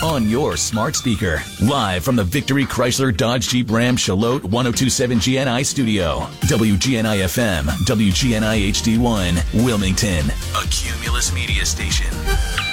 on your smart speaker. Live from the Victory Chrysler Dodge Jeep Ram Charlotte 1027 GNI studio. WGNI FM, WGNI HD1, Wilmington, a Cumulus media station.